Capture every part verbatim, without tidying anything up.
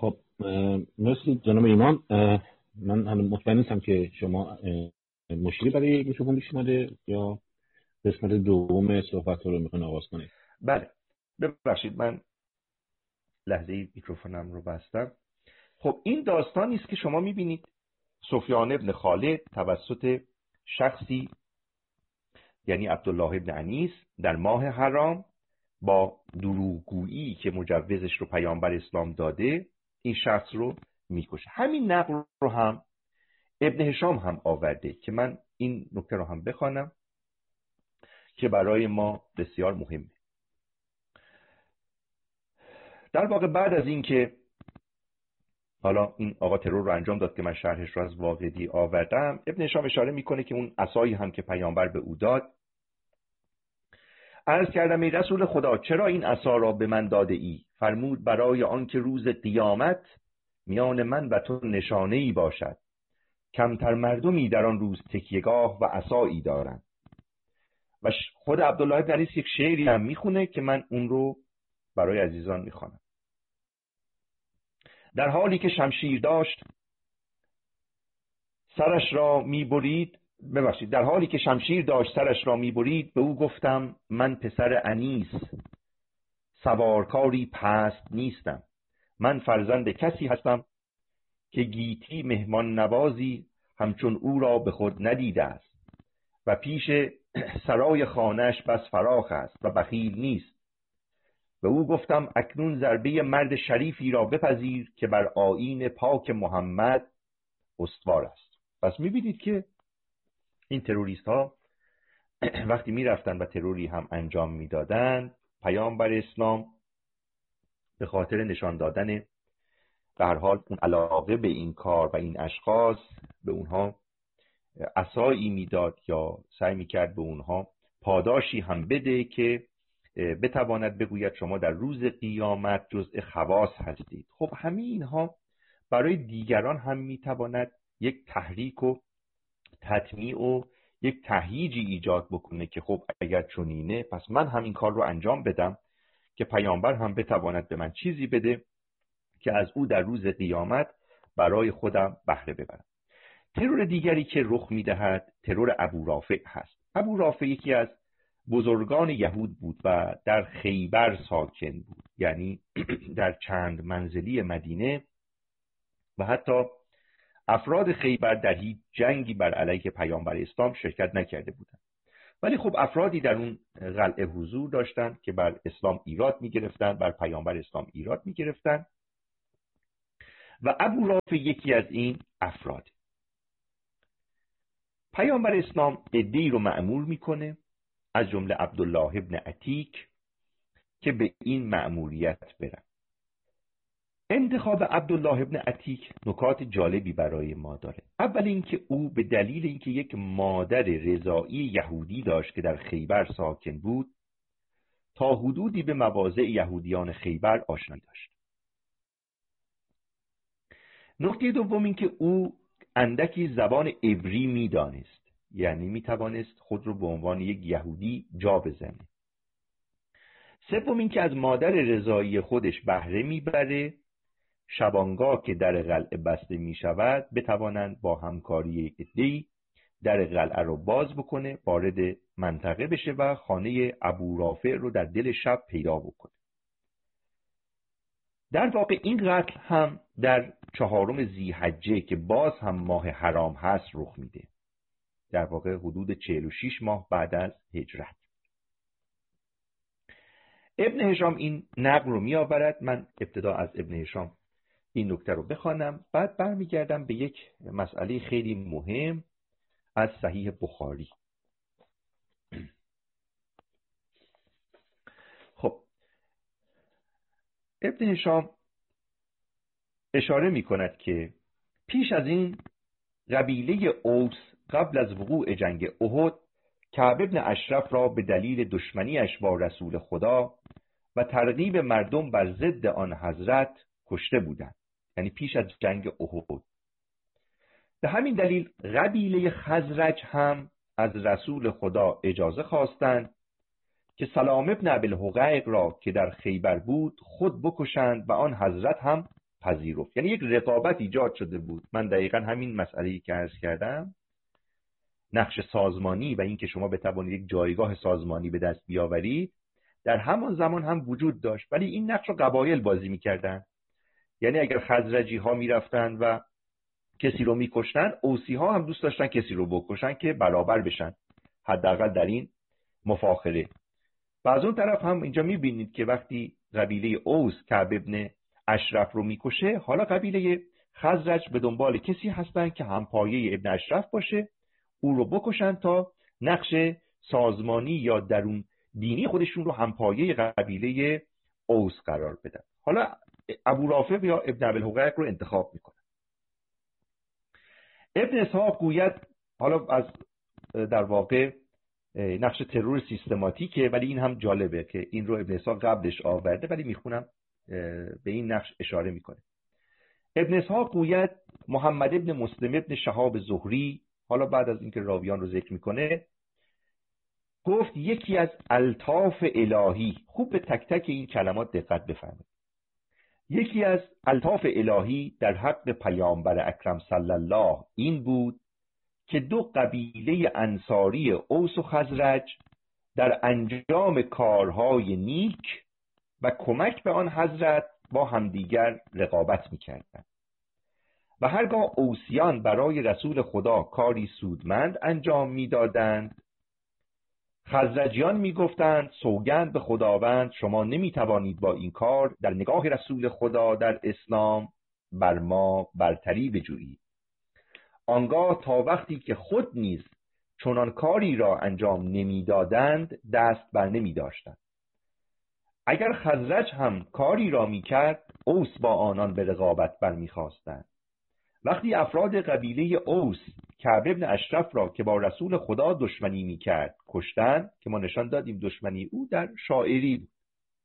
خب مرسی جناب ایمان. من هنوز مطمئن نیستم که شما مشکلی برای میکروفون پیش اومده یا قسمت دوم صحبت رو میخواین آغاز کنید. بله ببخشید من لحظه میکروفونم رو بستم. خب این داستانی است که شما میبینید سفیان ابن خالد توسط شخصی یعنی عبدالله ابن انیس در ماه حرام با دروغگویی که مجوزش رو پیامبر اسلام داده این شخص رو میکشه. همین نقل رو هم ابن هشام هم آورده که من این نکته رو هم بخوانم که برای ما بسیار مهمه. در واقع بعد از این که حالا این آقا ترور رو انجام داد که من شرحش رو از واقدی آوردم، ابن هشام اشاره میکنه که اون عصایی هم که پیامبر به او داد، عرض کردم ای رسول خدا چرا این عصا را به من داده ای؟ فرمود برای آن که روز قیامت میان من و تو نشانه ای باشد. کمتر مردمی در آن روز تکیهگاه و عصایی دارند. و خود عبدالله بن انیس یک شعری هم میخونه که من اون رو برای عزیزان میخوانم. در حالی که شمشیر داشت سرش را میبرید ببخشید در حالی که شمشیر داشت سرش را میبرید به او گفتم من پسر انیس سوارکاری پست نیستم. من فرزند کسی هستم که گیتی مهمان نوازی همچون او را به خود ندیده است و پیش سرای خانه‌اش بس فراخ است و بخیل نیست. به او گفتم اکنون ضربه مرد شریفی را بپذیر که بر آیین پاک محمد استوار است. پس می‌بینید که این تروریست ها وقتی می‌رفتن و تروری هم انجام می‌دادن، پیامبر اسلام به خاطر نشان دادن به هر حال اون علاقه به این کار و این اشخاص به اونها عصایی میداد یا سعی میکرد به اونها پاداشی هم بده که بتواند بگوید شما در روز قیامت جزء خواص هستید. خب همین اینها برای دیگران هم میتواند یک تحریک و تطمیع و یک تهییجی ایجاد بکنه که خب اگر چنینه پس من هم این کار رو انجام بدم که پیامبر هم بتواند به من چیزی بده که از او در روز قیامت برای خودم بهره ببرم. ترور دیگری که رخ میدهد ترور ابو رافع هست. ابو رافع یکی از بزرگان یهود بود و در خیبر ساکن بود، یعنی در چند منزلی مدینه، و حتی افراد خیبر در هیچ جنگی بر علیه پیامبر اسلام شرکت نکرده بودند. ولی خب افرادی در اون قلعه حضور داشتند که بر اسلام ایراد میگرفتند، بر پیامبر اسلام ایراد میگرفتند و ابو رافع یکی از این افراد. پیامبر اسلام عده‌ای رو مأمور میکنه از جمله عبدالله ابن عتیک که به این مأموریت برن. انتخاب عبدالله ابن عتیک نکات جالبی برای ما داره. اول اینکه او به دلیل اینکه یک مادر رضاعی یهودی داشت که در خیبر ساکن بود، تا حدودی به مواضع یهودیان خیبر آشنایی داشت. نکته دوم اینکه او اندکی زبان عبری میدانست، یعنی میتوانست خود رو به عنوان یک یهودی جا بزنه. سوم اینکه از مادر رضاعی خودش بهره میبره شبانگاه که در قلعه بسته میشود بتوانند با همکاری عده‌ای در قلعه رو باز بکنه، وارد منطقه بشه و خانه ابو رافع رو در دل شب پیدا بکنه. در واقع این قتل هم در چهارم ذی‌حجه که باز هم ماه حرام هست رخ میده، در واقع حدود چهل و شش ماه بعد از هجرت. ابن هشام این نقل رو می آورد. من ابتدا از ابن هشام این نکته رو بخوانم، بعد برمیگردم به یک مسئله خیلی مهم از صحیح بخاری. خب ابن هشام اشاره می کند که پیش از این قبیله اوس قبل از وقوع جنگ احد کعب ابن اشرف را به دلیل دشمنیش با رسول خدا و ترغیب مردم بر ضد آن حضرت کشته بودند، یعنی پیش از جنگ احد. به همین دلیل قبیله خزرج هم از رسول خدا اجازه خواستند که سلام ابن ابی الحقیق را که در خیبر بود خود بکشند و آن حضرت هم پذیرفت. یعنی یک رقابت ایجاد شده بود. من دقیقا همین مسئله‌ای که عرض کردم، نقش سازمانی و این که شما بتوانید یک جایگاه سازمانی به دست بیاورید، در همان زمان هم وجود داشت، ولی این نقش رو قبایل بازی می‌کردن. یعنی اگر خزرجی ها می‌رفتن و کسی رو می‌کشتن، اوسی ها هم دوست داشتن کسی رو بکشن که برابر بشن، حداقل در این مفاخره. و از اون طرف هم اینجا می‌بینید که وقتی قبیله اوس کعب ابن اشرف رو می‌کشه، حالا قبیله خزرج به دنبال کسی هستن که همپایه ابن اشرف باشه، او رو بکشن تا نقش سازمانی یا درون دینی خودشون رو همپایه قبیله اوس قرار بدن. حالا ابو رافع یا ابن ابوالحقیق رو انتخاب میکنن. ابن اسحاق گوید، حالا از در واقع نقش ترور سیستماتیکه، ولی این هم جالبه که این رو ابن اسحاق قبلش آورده، ولی میخونم به این نقش اشاره میکنه. ابن اسحاق گوید محمد ابن مسلم ابن شهاب زهری، حالا بعد از اینکه راویان رو ذکر میکنه، گفت یکی از الطاف الهی، خوب به تک تک این کلمات دقت بفرمایید، یکی از الطاف الهی در حق پیامبر اکرم صلی الله این بود که دو قبیله انصاری اوس و خزرج در انجام کارهای نیک و کمک به آن حضرت با همدیگر رقابت می‌کردند و هرگاه اوسیان برای رسول خدا کاری سودمند انجام می‌دادند، خزرجیان می‌گفتند سوگند به خداوند شما نمی‌توانید با این کار در نگاه رسول خدا در اسلام بر ما برتری بجویید. آنگاه تا وقتی که خود نیز چنان کاری را انجام نمی‌دادند دست بر نمی‌داشتند. اگر خزرج هم کاری را می‌کرد، اوس با آنان به رقابت برمی‌خواستند. وقتی افراد قبیله اوس کعب ابن اشرف را که با رسول خدا دشمنی می‌کرد کشتند، که ما نشان دادیم دشمنی او در شاعری بود،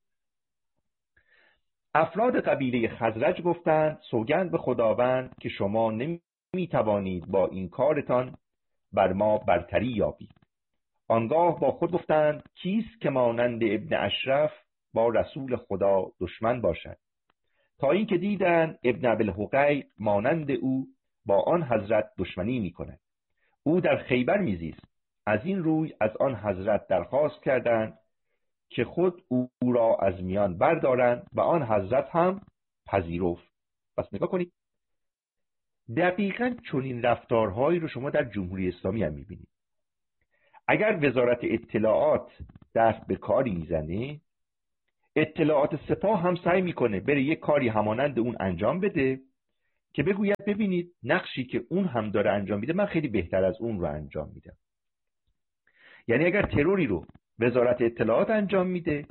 افراد قبیله خزرج گفتند سوگند به خداوند که شما نمی‌توانید با این کارتان بر ما برتری یابید. آنگاه با خود گفتند کیست که مانند ابن اشرف با رسول خدا دشمن باشد، تا اینکه دیدند ابن ابوالحقیق مانند او با آن حضرت دشمنی می‌کند. او در خیبر میزیست. از این روی از آن حضرت درخواست کردند که خود او را از میان بردارند و آن حضرت هم پذیرفت. پس نگاه کنید، دقیقاً چنین رفتارهایی رو شما در جمهوری اسلامی هم می‌بینید. اگر وزارت اطلاعات دست به کاری میزنه، اطلاعات سپاه هم سعی میکنه بره یک کاری همانند اون انجام بده که بگوید ببینید نقشی که اون هم داره انجام میده من خیلی بهتر از اون رو انجام میدم. یعنی اگر تروری رو وزارت اطلاعات انجام میده،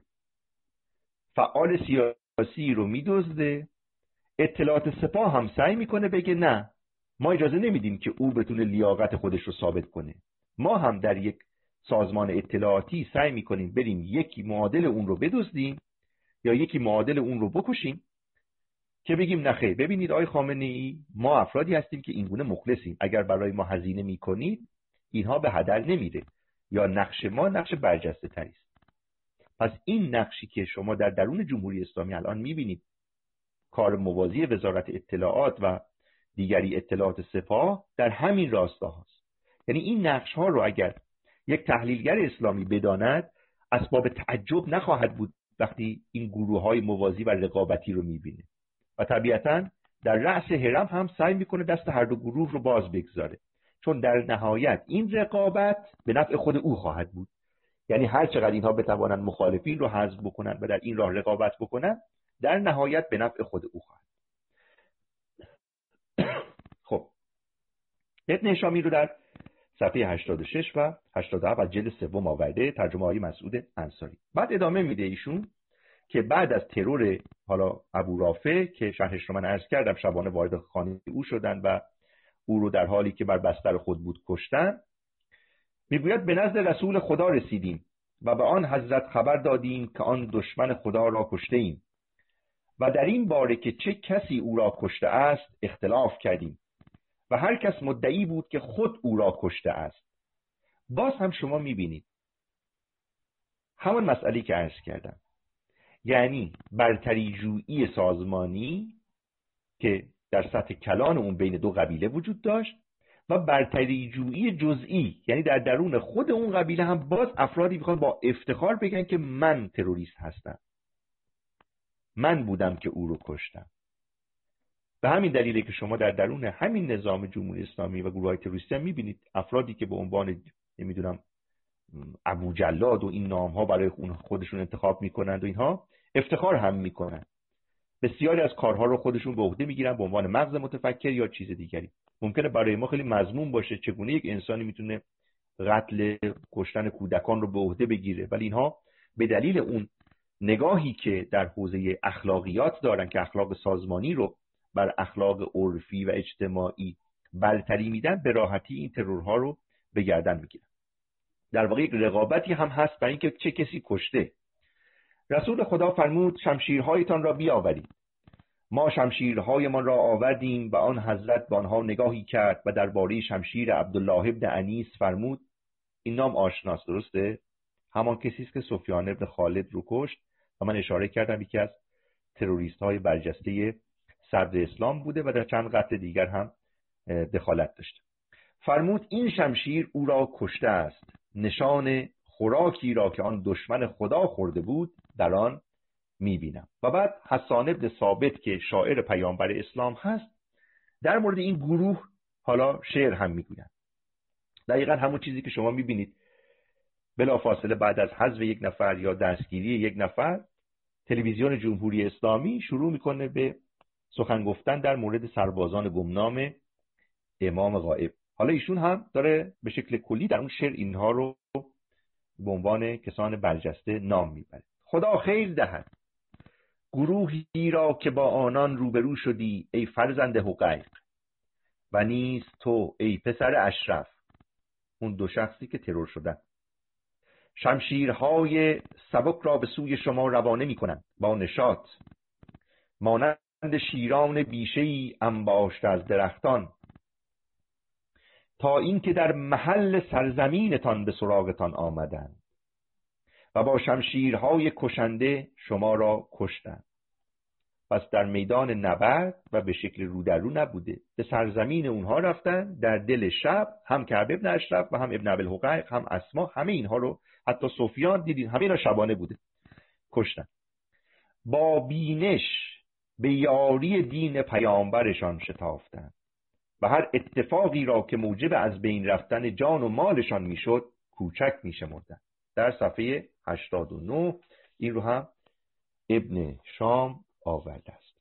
فعال سیاسی رو میدزده، اطلاعات سپاه هم سعی میکنه بگه نه، ما اجازه نمیدیم که او بتونه لیاقت خودش رو ثابت کنه، ما هم در یک سازمان اطلاعاتی سعی میکنیم بریم یکی معادل اون رو بدزدیم یا یکی معادل اون رو بکشیم که بگیم نخیر ببینید آقای خامنه‌ای، ما افرادی هستیم که اینگونه مخلصیم، اگر برای ما هزینه میکنید اینها به هدر نمیره، یا نقش ما نقش برجسته تری است. پس این نقشی که شما در درون جمهوری اسلامی الان میبینید، کار موازی وزارت اطلاعات و دیگری اطلاعات سپاه در همین راستا هست. یعنی این نقش ها رو اگر یک تحلیلگر اسلامی بداند، اسباب تعجب نخواهد بود وقتی این گروه های موازی و رقابتی رو میبینه و طبیعتاً در رأس هرم هم سعی میکنه دست هر دو گروه رو باز بگذاره، چون در نهایت این رقابت به نفع خود او خواهد بود. یعنی هر چقدر اینها بتوانند مخالفین رو حذف بکنن و در این راه رقابت بکنن، در نهایت به نفع خود او خواهد. خب ابن هشامی رو در صفحه هشتاد و شش و هشتاد و هفت از جلد سوم آورده، ترجمه های مسعود انصاری. بعد ادامه میده ایشون که بعد از ترور حالا ابو رافع که شرحش رو من عرض کردم، شبانه وارد خانه او شدن و او رو در حالی که بر بستر خود بود کشتن، میگوید به نزد رسول خدا رسیدیم و به آن حضرت خبر دادیم که آن دشمن خدا را کشته ایم و در این باره که چه کسی او را کشته است اختلاف کردیم و هر کس مدعی بود که خود او را کشته است. باز هم شما میبینید همون مسئله که عرض کردم، یعنی برتری جویی سازمانی که در سطح کلان اون بین دو قبیله وجود داشت و برتری جویی جزئی، یعنی در درون خود اون قبیله هم باز افرادی میخوان با افتخار بگن که من تروریست هستم، من بودم که او رو کشتم. به همین دلیله که شما در درون همین نظام جمهوری اسلامی و گروه‌های تروریستی هم میبینید افرادی که به عنوان نمیدونم ابو جلاد و این نام‌ها برای خودشون انتخاب میکنند و اینها افتخار هم میکنند. بسیاری از کارها رو خودشون به عهده میگیرن به عنوان مغز متفکر یا چیز دیگری. ممکنه برای ما خیلی مضمون باشه چگونه یک انسانی میتونه قتل، کشتن کودکان رو به عهده بگیره، ولی اینها به دلیل اون نگاهی که در حوزه اخلاقیات دارن که اخلاق سازمانی رو بر اخلاق عرفی و اجتماعی برتری میدن، به راحتی این ترورها رو به گردن میگیرن. در واقع یک رقابتی هم هست برای اینکه چه کسی کشته. رسول خدا فرمود شمشیرهایتان را بیاورید. ما شمشیرهایمان را آوردیم و آن حضرت به آنها نگاهی کرد و درباره شمشیر عبدالله ابن انیس فرمود. این نام آشناست، درسته؟ همان کسی است که سفیان ابن خالد رو کشت و من اشاره کردم یکی از تروریست های برجسته صدر اسلام بوده و در چند قتل دیگر هم دخالت داشته. فرمود این شمشیر او را کشته است، نشان خوراکی را که آن دشمن خدا خورده بود در آن میبینم. و بعد حسان ابن ثابت که شاعر پیامبر اسلام هست در مورد این گروه حالا شعر هم میگوید. دقیقا همون چیزی که شما میبینید بلافاصله بعد از حذف یک نفر یا دستگیری یک نفر، تلویزیون جمهوری اسلامی شروع میکنه به سخن گفتن در مورد سربازان گمنام امام غائب. حالا ایشون هم داره به شکل کلی در اون شعر اینها رو به عنوان کسان برجسته نام میبره. خدا خیر دهد گروهی را که با آنان روبرو شدی ای فرزند حقیق، و نیز تو ای پسر اشرف، اون دو شخصی که ترور شدن. شمشیرهای سبک را به سوی شما روانه میکنند با نشاط، مانند شیران بیشه‌ای انباشته از درختان، تا اینکه در محل سرزمینتان به سراغتان آمدند و با شمشیرهای کشنده شما را کشتند. پس در میدان نبرد و به شکل رو در رو نبوده، به سرزمین اونها رفتن در دل شب، هم کعب ابن اشرف و هم ابن ابوالحقیق هم اسما، همه اینها رو حتی سفیان دیدین، همه اینا شبانه بوده، کشتن. با بینش به یاری دین پیامبرشان شتافتند و هر اتفاقی را که موجب از بین رفتن جان و مالشان میشد کوچک میشمردند. در صفحه هشتاد و نه این رو هم ابن شام آورده است.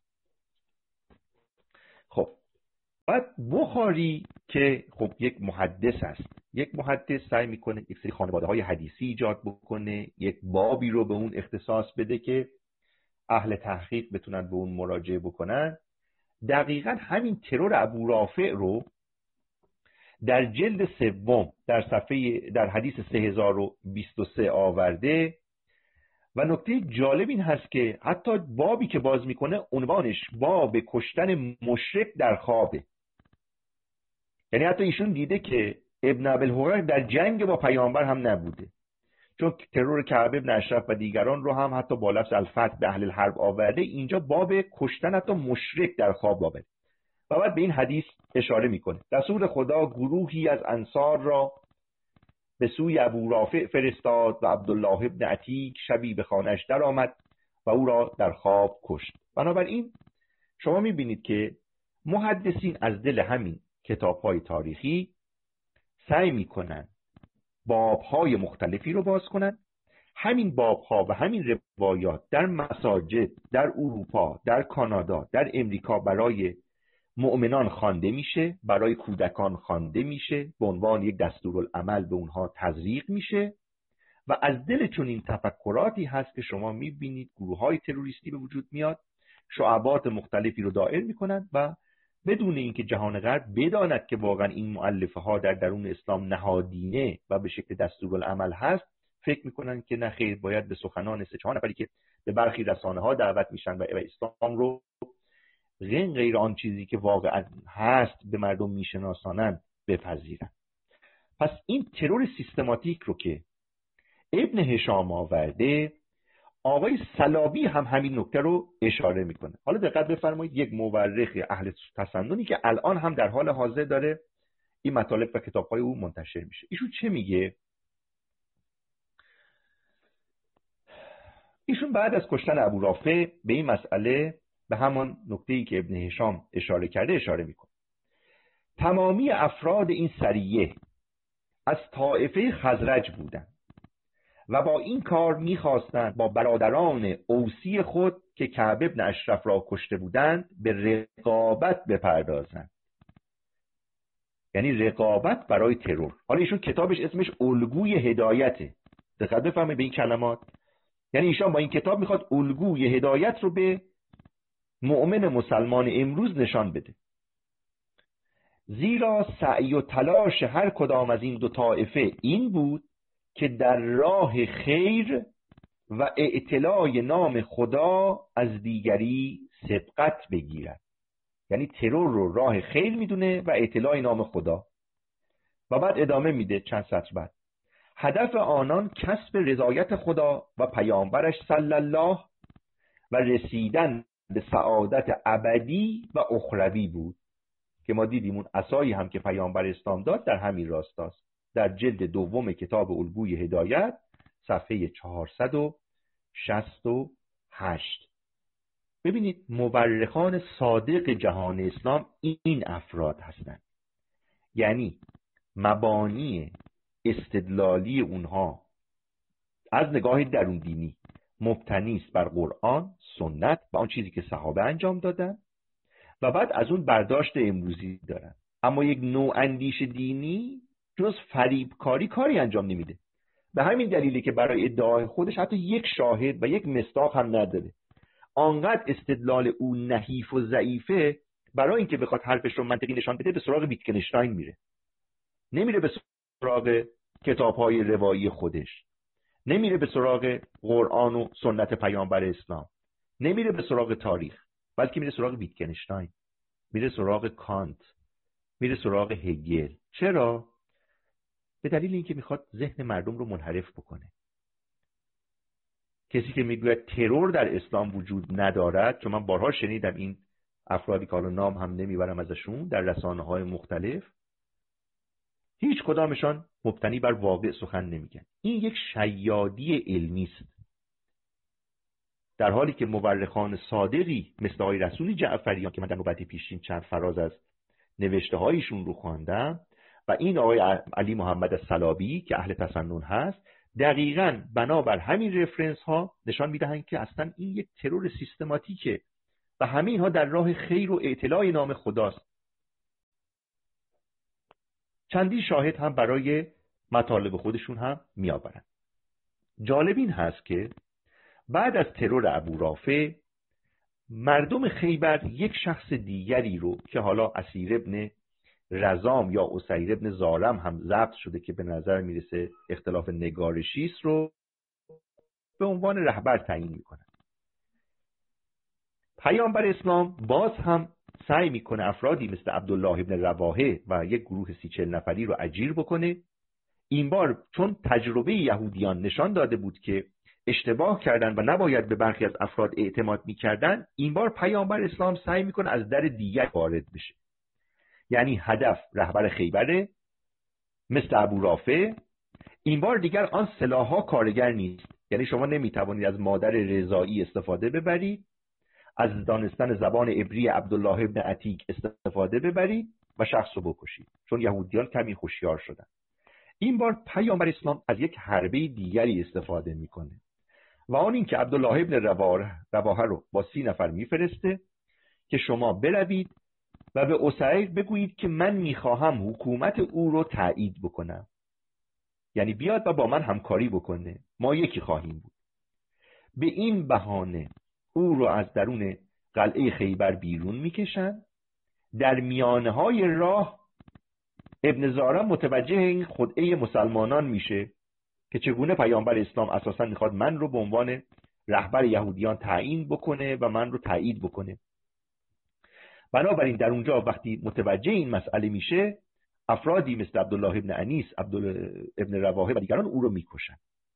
خب بعد بخاری که خب یک محدث است، یک محدث سعی میکنه یک سری خانواده های حدیثی ایجاد بکنه، یک بابی رو به اون اختصاص بده که اهل تحقیق بتونن به اون مراجعه بکنن. دقیقاً همین ترور ابو رافع رو در جلد سوم در صفحه در حدیث سه هزار و بیست و سه آورده و نکته جالب این هست که حتی بابی که باز میکنه عنوانش باب کشتن مشرک در خوابه. یعنی حتی ایشون دیده که ابن ابوالحقیق در جنگ با پیامبر هم نبوده، چون ترور کعب ابن اشرف و دیگران رو هم حتی با لفظ الفتح به اهل الحرب آورده، اینجا باب کشتن حتی مشرک در خواب آورده و بعد به این حدیث اشاره میکنه. رسول خدا گروهی از انصار را به سوی ابو رافع فرستاد و عبدالله ابن عتیق شبی به خانه‌اش در آمد و او را در خواب کشت. بنابراین شما میبینید که محدثین از دل همین کتاب‌های تاریخی سعی میکنن باب‌های مختلفی رو باز کنن. همین باب‌ها و همین روایات در مساجد در اروپا، در کانادا، در امریکا برای مؤمنان خوانده میشه، برای کودکان خوانده میشه، به عنوان یک دستورالعمل به اونها تزریق میشه و از دل چون این تفکراتی هست که شما میبینید گروه‌های تروریستی به وجود میاد، شعبات مختلفی رو دایر میکنند و بدون اینکه جهان غرب بداند که واقعا این مؤلفه ها در درون اسلام نهادینه و به شکل دستورالعمل هست، فکر میکنن که نه خیر، باید به سخنان سه چهار نفری که به برخی رسانه ها دعوت میشن و اسلام رو غیر غیر آن چیزی که واقعا هست به مردم میشناسانن بپذیرن. پس این ترور سیستماتیک رو که ابن هشام آورده، آقای صلابی هم همین نکته رو اشاره میکنه. حالا دقت بفرمایید، یک مورخ اهل تسننی که الان هم در حال حاضر داره این مطالب و کتاب‌های او منتشر میشه. ایشون چه میگه؟ ایشون بعد از کشتن ابورافع به این مسئله، به همان نکته‌ای که ابن هشام اشاره کرده اشاره میکنه. تمامی افراد این سریه از طائفه خزرج بودند و با این کار میخواستند با برادران اوسی خود که کعب ابن اشرف را کشته بودند به رقابت بپردازند. یعنی رقابت برای ترور. حالا ایشون کتابش اسمش الگوی هدایته. دقت بفرمایید به این کلمات. یعنی ایشان با این کتاب میخواد الگوی هدایت رو به مؤمن مسلمان امروز نشان بده. زیرا سعی و تلاش هر کدام از این دو طائفه این بود که در راه خیر و اعتلاء نام خدا از دیگری سبقت بگیرد. یعنی ترور رو راه خیر میدونه و اعتلاء نام خدا. و بعد ادامه میده چند سطر بعد: هدف آنان کسب رضایت خدا و پیامبرش صلی الله و رسیدن به سعادت ابدی و اخروی بود، که ما دیدیم اون عصایی هم که پیامبر اسلام داد در همین راستاست. در جلد دوم کتاب الگوی هدایت صفحه چهارصد و شصت و هشت. ببینید مورخان صادق جهان اسلام این افراد هستند. یعنی مبانی استدلالی اونها از نگاه درون دینی مبتنی است بر قرآن، سنت و آن چیزی که صحابه انجام دادن و بعد از اون برداشت امروزی دارن. اما یک نوع اندیش دینی جز فریبکاری کاری انجام نمیده. به همین دلیلی که برای ادعای خودش حتی یک شاهد و یک مصداق هم نداره. آنقدر استدلال او نحیف و ضعیفه، برای اینکه بخواد حرفش رو منطقی نشان بده به سراغ ویتکنشتاین میره. نمیره به سراغ کتاب‌های روایی خودش. نمیره به سراغ قرآن و سنت پیامبر اسلام. نمیره به سراغ تاریخ، بلکه میره سراغ ویتکنشتاین، میره سراغ کانت، میره سراغ هگل. چرا؟ به دلیل اینکه میخواد ذهن مردم رو منحرف بکنه. کسی که میگوید ترور در اسلام وجود ندارد، چون من بارها شنیدم این افرادی که حالا نام هم نمیبرم ازشون در رسانه‌های مختلف، هیچ کدامشان مبتنی بر واقع سخن نمیگن. این یک شیادی علمی است، در حالی که مورخان صادقی مثل آقای رسول جعفریان که من در نوبت پیشین چند فراز از نوشته هایشون رو خواندم و این آقای علی محمد الصلابی که اهل تسنن هست، دقیقاً بنابر همین رفرنس ها نشان میدهند که اصلا این یک ترور سیستماتیکه و همه اینها در راه خیر و اعتلاء نام خداست. چندی شاهد هم برای مطالب خودشون هم میآورند. جالب این هست که بعد از ترور ابورافع، مردم خیبر یک شخص دیگری رو که حالا اسیر ابن رزام یا اسیر ابن زارم هم ضبط شده که به نظر میرسه اختلاف نگارشی است، رو به عنوان رهبر تعیین میکنن. پیامبر اسلام باز هم سعی میکنه افرادی مثل عبدالله ابن رواحه و یک گروه سی چل نفری رو اجیر بکنه. این بار چون تجربه یهودیان نشان داده بود که اشتباه کردن و نباید به برخی از افراد اعتماد میکردن، این بار پیامبر اسلام سعی میکنه از در دیگر وارد بشه. یعنی هدف رهبر خیبره مثل ابورافع. این بار دیگر آن سلاح‌ها کارگر نیست. یعنی شما نمیتوانید از مادر رضایی استفاده ببرید، از دانستن زبان عبری عبدالله ابن عتیق استفاده ببرید و شخص رو بکشید، چون یهودیان کمی هوشیار شدن. این بار پیامبر اسلام از یک حربه دیگری استفاده میکنه و آن این که عبدالله ابن رواحه رو با سی نفر میفرسته که شما بروید و به اسیر بگویید که من میخواهم حکومت او رو تایید بکنم. یعنی بیاد و با من همکاری بکنه، ما یکی خواهیم بود. به این بهانه او رو از درون قلعه خیبر بیرون میکشن. در میانه های راه ابن زارم متوجه این خدعه مسلمانان میشه که چگونه پیامبر اسلام اساسا میخواد من رو به عنوان رهبر یهودیان تعیین بکنه و من رو تایید بکنه. بنابراین در اونجا وقتی متوجه این مسئله میشه، افرادی مثل عبدالله ابن انیس، عبدالله ابن رواحه و دیگران او رو میکشن.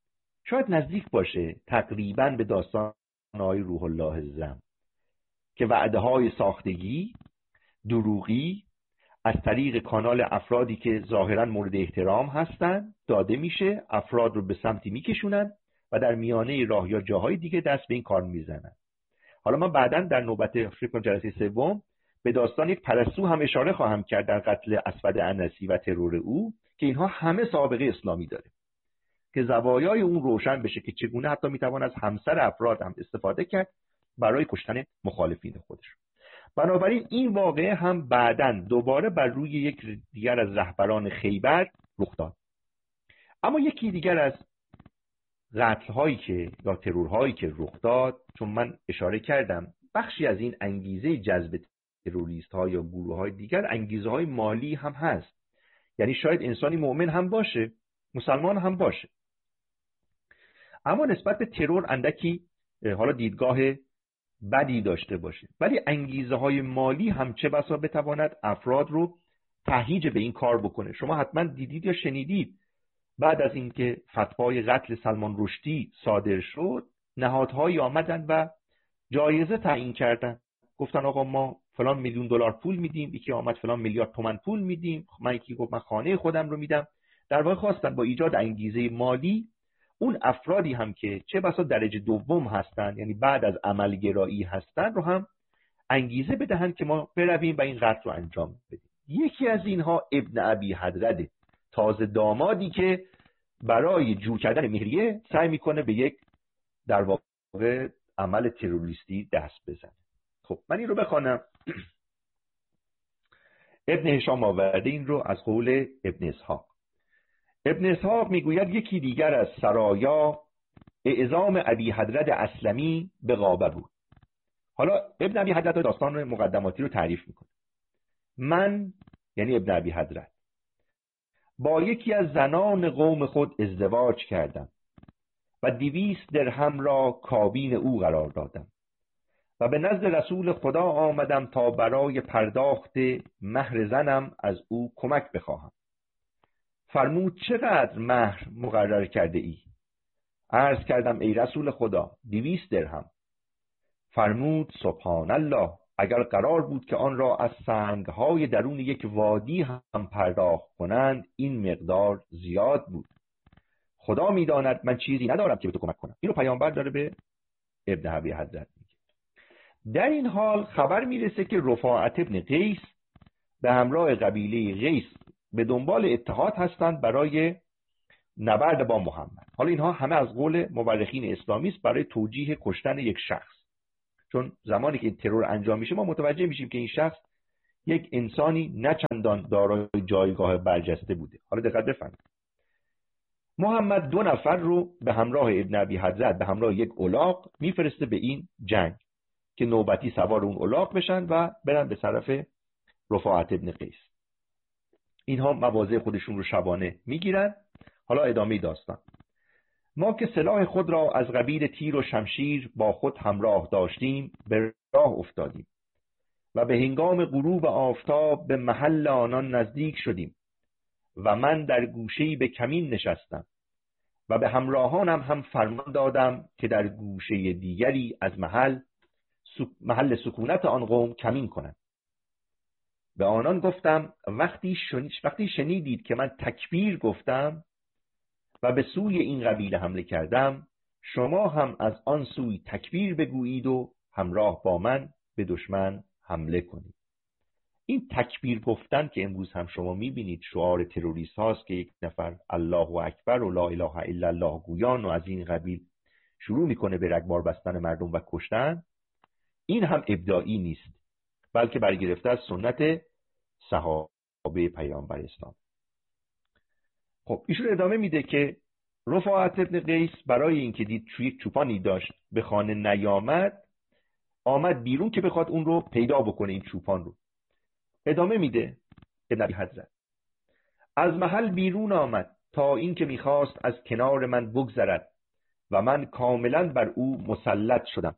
شاید نزدیک باشه تقریباً به داستان آقای روح الله زم که وعده های ساختگی دروغی از طریق کانال افرادی که ظاهراً مورد احترام هستن داده میشه، افراد رو به سمتی میکشونن و در میانه راه یا جاهای دیگه دست به این کار میزنن. حالا من بعداً در نوبت فکر جلسه سوم به داستان یک پرستو هم اشاره خواهم کرد در قتل اسود انسی و ترور او که اینها همه سابقه اسلامی داره که زوایای اون روشن بشه که چگونه حتی میتوان از همسر افراد هم استفاده کرد برای کشتن مخالفین خودش. بنابراین این واقعه هم بعداً دوباره بر روی یک دیگر از رهبران خیبر رخ داد. اما یکی دیگر از قتل هایی که یا ترورهایی که رخ داد، چون من اشاره کردم بخشی از این انگیزه جذب تروریست ها یا گروه های دیگر انگیزه های مالی هم هست. یعنی شاید انسانی مؤمن هم باشه، مسلمان هم باشه، اما نسبت به ترور اندکی حالا دیدگاه بدی داشته باشه، ولی انگیزه های مالی هم چه بسا بتواند افراد رو تهییج به این کار بکنه. شما حتما دیدید یا شنیدید بعد از اینکه فتوای قتل سلمان رشدی صادر شد نهادهایی آمدن و جایزه تعیین کردن، گفتن آقا ما فلان میلیون دلار پول میدیم، یکی آمد فلان میلیارد تومان پول میدیم، من یکی گفت من خانه خودم رو میدم. در واقع خواستن با ایجاد انگیزه مالی اون افرادی هم که چه بسا درجه دوم هستن، یعنی بعد از عملگرایی هستن، رو هم انگیزه بدهن که ما برویم و این قتل رو انجام بدیم. یکی از اینها ابن ابی حضرت، تازه دامادی که برای جور کردن مهریه سعی میکنه به یک در واقع عمل تروریستی دست بزنه. خب من این رو بخوانم. ابن هشام آورده این رو از قول ابن اسحاق. ابن اسحاق میگوید یکی دیگر از سرایا اعزام ابی حضرت اسلمی به غابه بود. حالا ابن ابی حضرت داستان مقدماتی رو تعریف میکنه. من یعنی ابن ابی حضرت با یکی از زنان قوم خود ازدواج کردم و دویست درهم را کابین او قرار دادم و به نزد رسول خدا آمدم تا برای پرداخت مهر زنم از او کمک بخواهم. فرمود چقدر مهر مقرر کرده ای؟ عرض کردم ای رسول خدا دویست درهم. فرمود سبحان الله، اگر قرار بود که آن را از سنگهای درون یک وادی هم پرداخت کنند این مقدار زیاد بود. خدا میداند من چیزی ندارم که به تو کمک کنم. اینو پیامبر داره به ابن ابی حضرت میگه. در این حال خبر میرسه که رفاعت ابن قیس به همراه قبیله قیس به دنبال اتحاد هستند برای نبرد با محمد. حالا اینها همه از قول مورخین اسلامی است برای توجیه کشتن یک شخص، چون زمانی که این ترور انجام میشه ما متوجه میشیم که این شخص یک انسانی نه چندان دارای جایگاه برجسته بوده. حالا دقت بفرمایید. محمد دو نفر رو به همراه ابن ابی حضرت به همراه یک الاغ میفرسته به این جنگ که نوبتی سوار اون الاغ بشن و برن به طرف رفاعت ابن قیس. اینها مواضع خودشون رو شبانه میگیرن. حالا ادامه داستان. ما که سلاح خود را از قبیل تیر و شمشیر با خود همراه داشتیم به راه افتادیم و به هنگام غروب آفتاب به محل آنان نزدیک شدیم و من در گوشه‌ای به کمین نشستم و به همراهانم هم فرمان دادم که در گوشه دیگری از محل محل سکونت آن قوم کمین کنند. به آنان گفتم وقتی وقتی شنیدید که من تکبیر گفتم و به سوی این قبیله حمله کردم شما هم از آن سوی تکبیر بگویید و همراه با من به دشمن حمله کنید. این تکبیر گفتن که امروز هم شما میبینید شعار تروریست هاست که یک نفر الله اکبر و لا اله الا الله گویان و از این قبیل شروع میکنه به رگبار بستن مردم و کشتن، این هم ابداعی نیست بلکه برگرفته از سنت صحابه پیامبر اسلام. خب ایشون ادامه میده که رفاعت ابن قیس برای اینکه دید توی یک چوپانی داشت به خانه نیامد آمد بیرون که بخواد اون رو پیدا بکنه این چوپان رو. ادامه میده ابن ابی حضرت از محل بیرون آمد تا اینکه میخواست از کنار من بگذرد و من کاملا بر او مسلط شدم.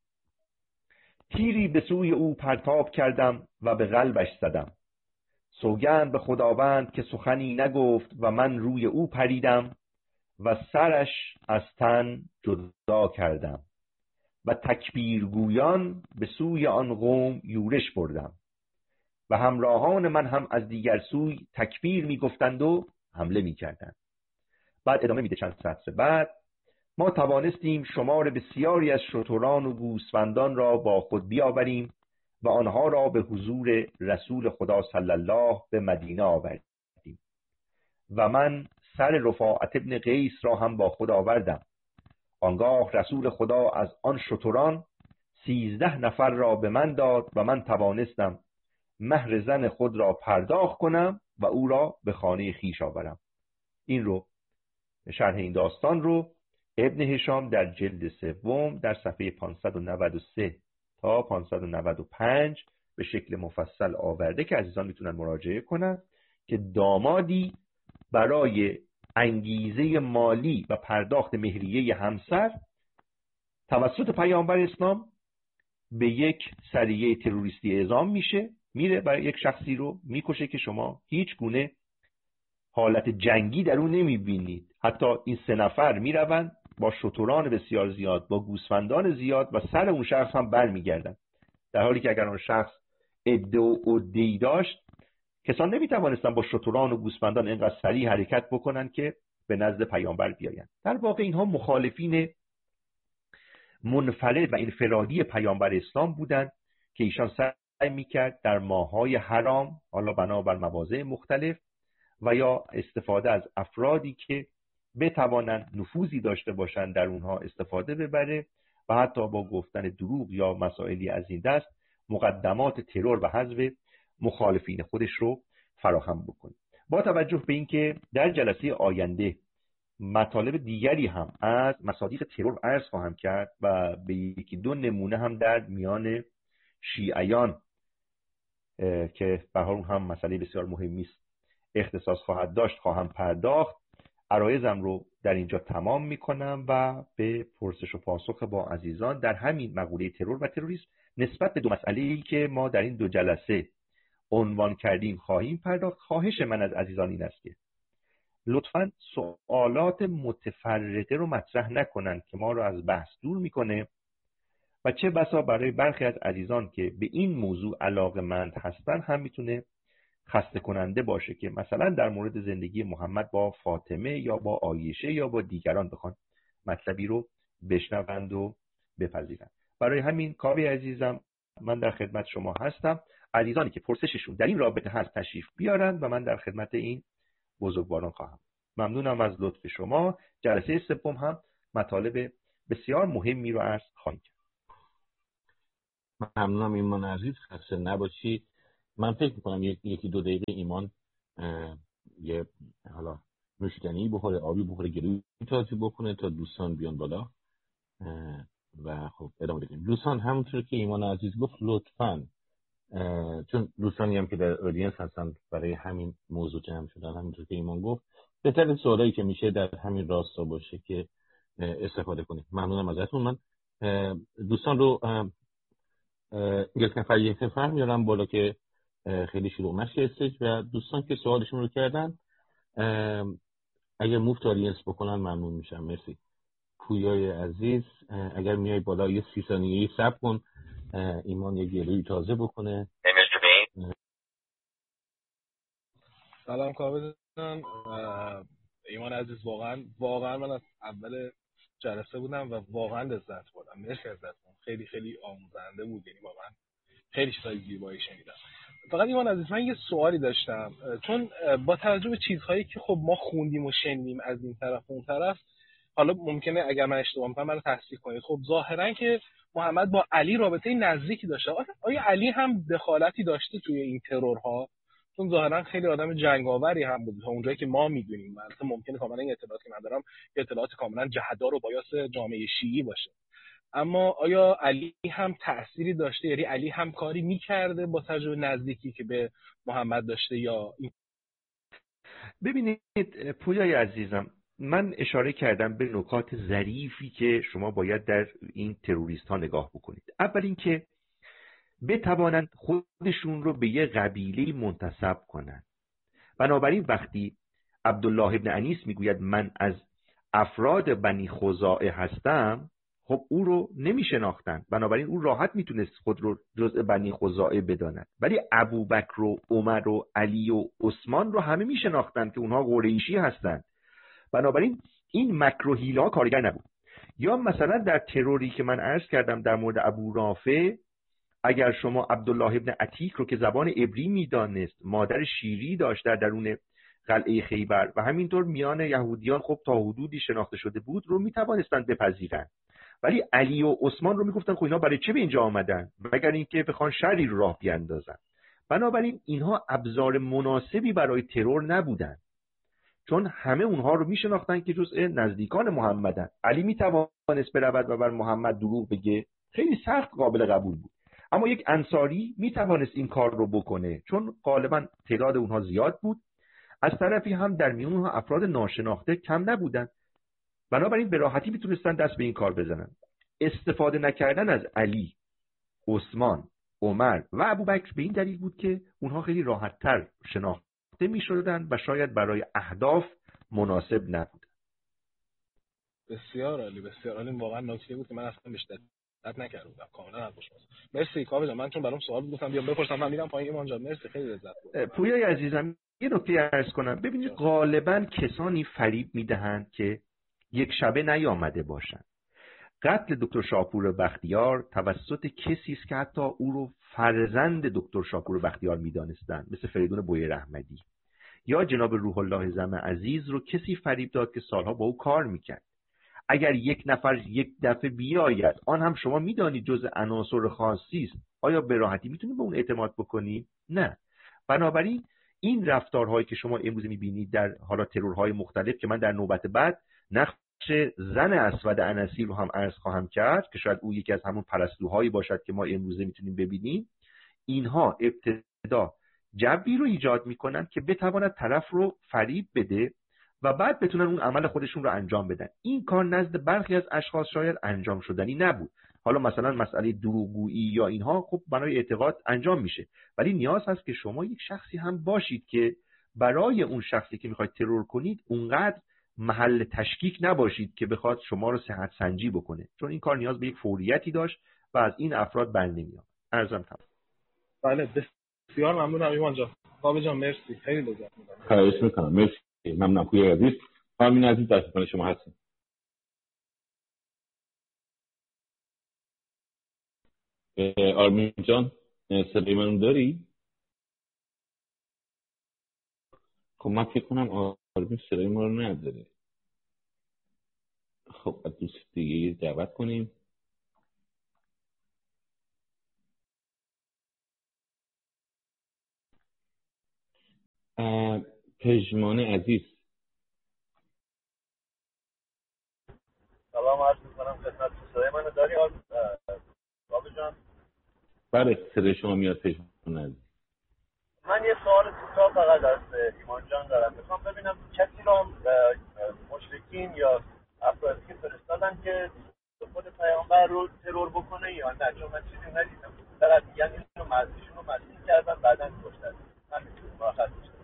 تیری به سوی او پرتاب کردم و به قلبش زدم. سوگند به خداوند که سخنی نگفت و من روی او پریدم و سرش از تن جدا کردم و تکبیرگویان به سوی آن قوم یورش بردم و همراهان من هم از دیگر سوی تکبیر می گفتند و حمله می کردند. بعد ادامه میده چند سطر بعد: ما توانستیم شمار بسیاری از شتران و گوسفندان را با خود بیاوریم و آنها را به حضور رسول خدا صلی الله به مدینه آوردیم و من سر رفاعت ابن قیس را هم با خود آوردم. آنگاه رسول خدا از آن شتران سیزده نفر را به من داد و من توانستم مهر زن خود را پرداخت کنم و او را به خانه خیش آورم. این رو شرح این داستان رو ابن هشام در جلد سوم در صفحه پانصد و نود و سه تا پانصد و نود و پنج به شکل مفصل آورده که عزیزان میتونن مراجعه کنن که دامادی برای انگیزه مالی و پرداخت مهریه همسر توسط پیامبر اسلام به یک سریه تروریستی اعزام میشه، میره برای یک شخصی رو میکشه که شما هیچ گونه حالت جنگی در اون نمیبینید. حتی این سه نفر میروند با شتران بسیار زیاد، با گوسفندان زیاد و سر اون شخص هم بر میگردن، در حالی که اگر اون شخص عده و عده‌ای داشت کسان نمیتوانستن با شتران و گوسفندان اینقدر سریع حرکت بکنن که به نزد پیامبر بیاین. در واقع اینها مخالفین منفرد و انفرادی پیامبر اسلام بودند که ایشان سعی میکرد در ماه‌های حرام، حالا بنابر مواضع مختلف و یا استفاده از افرادی که بتوانند نفوذی داشته باشند در اونها استفاده ببره و حتی با گفتن دروغ یا مسائلی از این دست مقدمات ترور و حذف مخالفین خودش رو فراهم بکنه. با توجه به اینکه در جلسه آینده مطالب دیگری هم از مصادیق ترور عرض خواهم کرد و به یکی دو نمونه هم در میان شیعیان که به هر حال هم مسئله بسیار مهمی است اختصاص خواهد داشت خواهم پرداخت، عرایضم رو در اینجا تمام میکنم و به پرسش و پاسخ با عزیزان در همین مقوله ترور و تروریسم نسبت به دو مسئله‌ای که ما در این دو جلسه عنوان کردیم خواهیم پرداخت. خواهش من از عزیزان این است که لطفاً سوالات متفرقه رو مطرح نکنن که ما رو از بحث دور میکنه و چه بسا برای برخی از عزیزان که به این موضوع علاقه‌مند هستن هم میتونه خسته کننده باشه که مثلا در مورد زندگی محمد با فاطمه یا با عایشه یا با دیگران بخوان مطلبی رو بشنوند و بپذیرند. برای همین کاوی عزیزم من در خدمت شما هستم. عزیزانی که پرسششون در این رابطه هست تشریف بیارند و من در خدمت این بزرگواران خواهم. ممنونم از لطف شما. جلسه سوم هم مطالب بسیار مهمی رو عرض خواهیم کرد. ممنونم ایمان عزیز، خسته نباشی. من فکر میکنم یکی دو دقیقه ایمان یه حالا نوشیدنی بخوره، آبی بخوره، گلوی تازه بکنه تا دوستان بیان بالا و خب ادامه بدیم. دوستان همونطور که ایمان عزیز گفت لطفاً چون دوستانی هم که در اودینس هستن برای همین موضوع جمع شدن، همونطور که ایمان گفت بهتره سوالایی که میشه در همین راستا باشه که استفاده کنید. ممنونم ازتون. من دوستان رو یک نفر یک نفر میارم بالا که خیلی شروع نشه استیج و دوستان که سوالشون رو کردن اگر موفت آدینس بکنن ممنون میشم. مرسی. پویای عزیز اگر میای بالا یه سی ثانیه‌ای صبر کن ایمان یه گلوی تازه بکنه. سلام کاوه جان. ایمان عزیز واقعا واقعا من از اول جلسه بودم و واقعا لذت بردم. مرسی ازتون. خیلی خیلی آموزنده بود. یعنی واقعا خیلی چیزای زیبایی شنیدم. فقط ایمان عزیز من یه سوالی داشتم، چون با توجه به چیزهایی که خب ما خوندیم و شنیدیم از این طرف و اون طرف، حالا ممکنه اگر من اشتباه می‌کنم منو تصحیح کنید، خب ظاهرا که محمد با علی رابطه نزدیکی داشته. آیا علی هم دخالتی داشته توی این ترورها؟ چون ظاهرا خیلی آدم جنگاوری هم بود تا اونجایی که ما میدونیم. البته ممکنه کاملا این اطلاعاتی که من دارم اطلاعات کاملا جهت‌دار و بایاس جامعه شیعی باشه، اما آیا علی هم تأثیری داشته؟ یعنی علی هم کاری میکرده با تجربه نزدیکی که به محمد داشته یا این؟ ببینید پویای عزیزم، من اشاره کردم به نکات ظریفی که شما باید در این تروریست ها نگاه بکنید. اول اینکه بتوانند خودشون رو به یه قبیله منتسب کنند. بنابراین وقتی عبدالله ابن انیس میگوید من از افراد بنی خزاعه هستم، خب او رو نمی شناختن، بنابراین او راحت میتونست خود رو جزء بنی خزاعه بداند. ولی ابوبکر و عمر و علی و عثمان رو همه می شناختن که اونها قریشی هستند، بنابراین این مکر و حیله ها کارگر نبود. یا مثلا در تروری که من عرض کردم در مورد ابو رافع، اگر شما عبدالله ابن عتیق رو که زبان عبری میدانست، مادر شیری داشت در درون قلعه خیبر و همینطور میان یهودیان خب تا حدودی شناخته شده بود، رو میتوانستند بپذیرند. ولی علی و عثمان رو میگفتن خب اینا برای چه به اینجا آمدن، مگر اینکه بخوان شری رو راه بیاندازن. بنابراین اینها ابزار مناسبی برای ترور نبودن، چون همه اونها رو میشناختن که جزء نزدیکان محمدن. علی میتوانست برود و بر محمد دروغ بگه، خیلی سخت قابل قبول بود. اما یک انصاری میتوانست این کار رو بکنه، چون غالبا تعداد اونها زیاد بود، از طرفی هم در میون اونها افراد ناشناخته کم نبودن، بنابراین به راحتی میتونستن دست به این کار بزنن. استفاده نکردن از علی، عثمان، عمر و ابوبکر به این دلیل بود که اونها خیلی راحت‌تر شناخته میشدن و شاید برای اهداف مناسب نبودن. بسیار عالی، بسیار عالی. واقعا نکته بود که من اصلا بهش دقت نکرده بودم. کاملا حق شماست. مرسی کاوه جان. من چون برام سوال بود گفتم بیام بپرسم، من میرم پایین. ایمان جان مرسی، خیلی لذت بردم. پویای عزیزم یه نکته عرض کنم. ببینید غالبا کسانی فریب میدهند که یک شبه نیامده باشند. قتل دکتر شاپور بختیار توسط کسی است که حتی او رو فرزند دکتر شاپور بختیار میدانستند، مثل فریدون بویر احمدی. یا جناب روح الله زم عزیز رو کسی فریب داد که سالها با او کار میکرد. اگر یک نفر یک دفعه بیاید، آن هم شما میدانید جز عناصر خاصی است، آیا به راحتی میتونید به اون اعتماد بکنید؟ نه. بنابراین این رفتارهایی که شما امروز میبینید در حالا ترورهای مختلف که من در نوبت بعد نقش زن اسود انسی رو هم عرض خواهم کرد که شاید او یکی از همون پرستوهایی باشد که ما امروزه میتونیم ببینیم، اینها ابتدا جوی رو ایجاد میکنن که بتواند طرف رو فریب بده و بعد بتونن اون عمل خودشون رو انجام بدن. این کار نزد برخی از اشخاص شاید انجام شدنی نبود. حالا مثلا مسئله دروغگویی یا اینها خب برای اعتقاد انجام میشه، ولی نیاز هست که شما یک شخصی هم باشید که برای اون شخصی که میخواید ترور کنید اونقدر محل تشکیک نباشید که بخواد شما رو صحت سنجی بکنه، چون این کار نیاز به یک فوریتی داشت و از این افراد بر نمیاد. عرضم تمام. بله بسیار ممنونم ایمان جان. کاوه جان مرسی، خیلی لذت بردم. خواهش میکنم. مرسی. ممنونم. پویای عزیز، آرمین عزیز در خدمت شما هستم. آرمین جان صدای منو داری؟ خب من فکر کنم آرمین صدای ما رو نداره. خب از دوست دیگه دعوت کنیم. پژمان عزیز. سلام عرض می‌کنم خدمت. صدای منو داری کاوه جان؟ بله صدای شما میاد پژمان عزیز. من یه سوال کوتاه فقط از ایمان جان دارم. میخوام ببینم کسی رو مشرکین یا افرادی که فرستادن که خود پیامبر رو ترور بکنه یا نه، چون من چیزی ندیدم. فقط میگن اینو مزدیشون رو مسیح کردن بعداً کشتن. من میتونم مراخص میشم.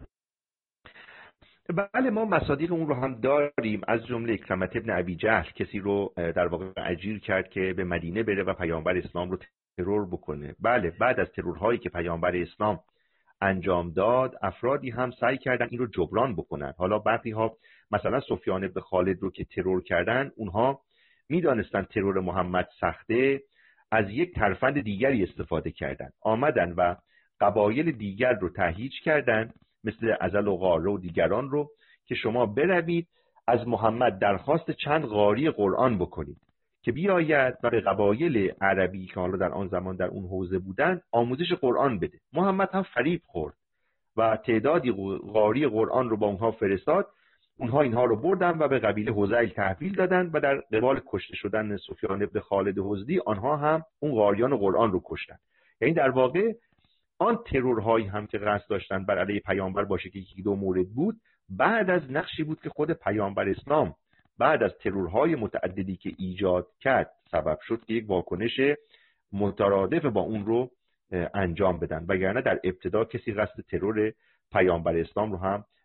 بله ما مصادیق اون رو هم داریم، از جمله اکرمة ابن ابی جهل کسی رو در واقع اجیر کرد که به مدینه بره و پیامبر اسلام رو ترور بکنه. بله بعد از ترورهایی که پیامبر اسلام انجام داد افرادی هم سعی کردن این رو جبران بکنن. حالا برخی ها مثلا سفیان بن خالد رو که ترور کردن، اونها میدانستن ترور محمد سخته، از یک ترفند دیگری استفاده کردن، آمدن و قبایل دیگر رو تهییج کردن مثل ازل و غاره و دیگران رو که شما بروید از محمد درخواست چند قاری قرآن بکنید که بیاید و به قبایل عربی که حالا در آن زمان در اون حوزه بودن آموزش قرآن بده. محمد هم فریب خورد و تعدادی قاری قرآن رو با اونها فرستاد. اونها اینها رو بردن و به قبیله هذیل تحویل دادن و در قبال کشته شدن سفیان بن خالد حزدی آنها هم اون قاریان قرآن رو کشتن. یعنی در واقع آن ترورهایی هم که قصد داشتن بر علیه پیامبر باشه که یکی دو مورد بود، بعد از نقشی بود که خود پیامبر اسلام بعد از ترورهای متعددی که ایجاد کرد سبب شد که یک واکنش مترادف با اون رو انجام بدن، وگرنه در ابتدا کسی قصد ترور پیامبر اسلام رو هم